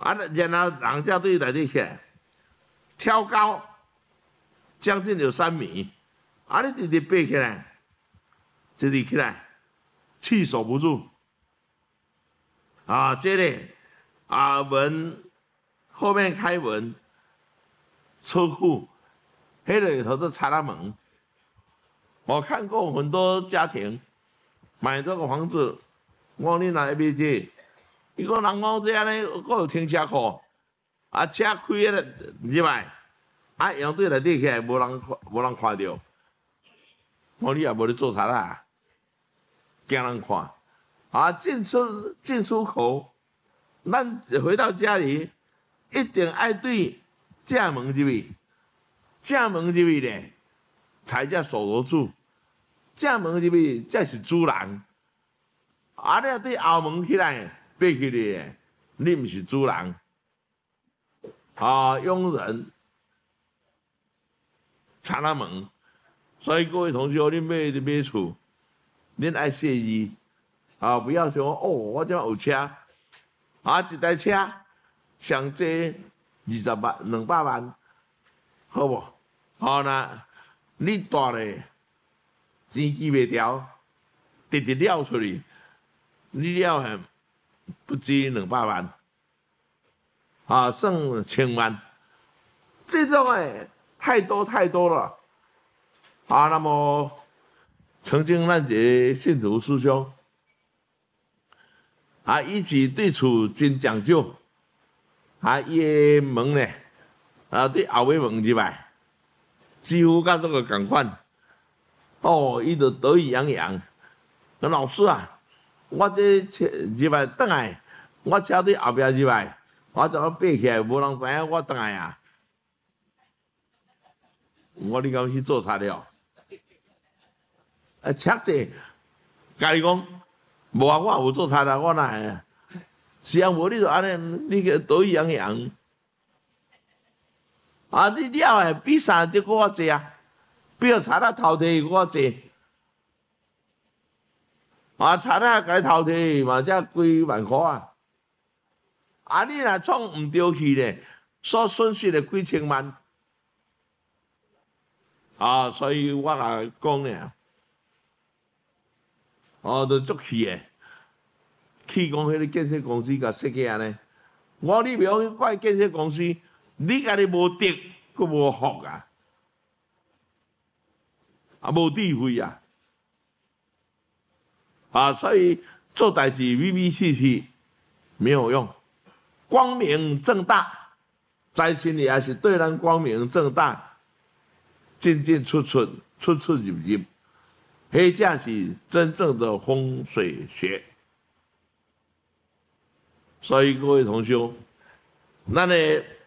啊，然后人才对内底起来，挑高将近有3米，啊，你直直爬起来，直直起来，气守不住。啊，这个门后面开门，车库，黑里头都插了门。我看过很多家庭买这个房子，我你哪会买这？伊讲人讲这安尼，佫有停车库，啊，车开了入来，啊，阳对内底起来，无人看到。我你也无咧做啥啦，惊人看。啊，进出口，咱回到家里，一定爱对正门入去，正门入去咧，才叫守得住。正门入去才是主人。啊，你对后门起来，爬起来，你毋是主人。啊，佣人插了门，所以各位同学，恁买厝，恁爱谢意。啊，不要说哦，我这有车，啊，一台车上济20万、200万，好不？好那你大咧，钱记袂牢，直直了出去，你了还不止200万，啊，剩1000万，这种太多了，啊，那么曾经咱一个信徒师兄。啊，伊是对厝真讲究，啊，伊个门呢，啊，对后尾门入来，几乎甲这个共款。哦，伊就得意洋洋。老师啊，我这入来转来，我车对后壁入来，我怎么爬起来，无人知影我转来啊？我你敢去做材料？车子，甲你讲。无啊，我有做菜啦，我哪会啊？是啊，无你就安尼，你个得意洋洋。啊，你了比3只搁较济啊，比田仔头提搁较济。啊，田仔该头提嘛才几万块啊。啊，你若创毋对去咧，所损失的几千万。啊，所以我也讲咧。哦，都足气诶！气讲迄个建设公司甲设计安尼，我你袂用去怪建设公司，你家己无德，佮无福啊，无智慧啊，啊，所以做代志歪歪曲曲没有用，光明正大，在心里也是对咱光明正大，进进出出，出出入入。迄才是真正的风水学，所以各位同学，咱的